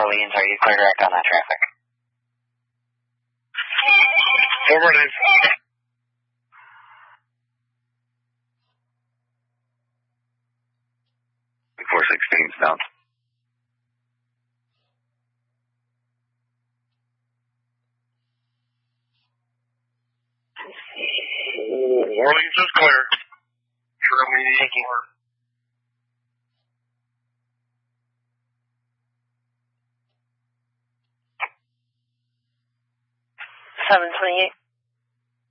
Orleans, are you clear direct on that traffic? Affirmative. 416's down. Orleans is clear. Thank you. 728.